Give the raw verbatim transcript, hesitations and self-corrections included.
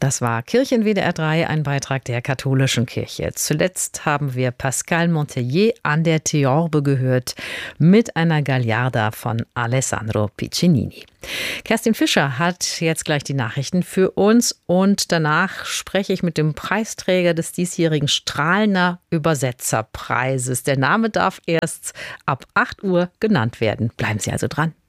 Das war Kirchen W D R drei, ein Beitrag der katholischen Kirche. Zuletzt haben wir Pascal Montellier an der Theorbe gehört mit einer Gagliarda von Alessandro Piccinini. Kerstin Fischer hat jetzt gleich die Nachrichten für uns und danach spreche ich mit dem Preisträger des diesjährigen Strahlner Übersetzerpreises. Der Name darf erst ab acht Uhr genannt werden. Bleiben Sie also dran.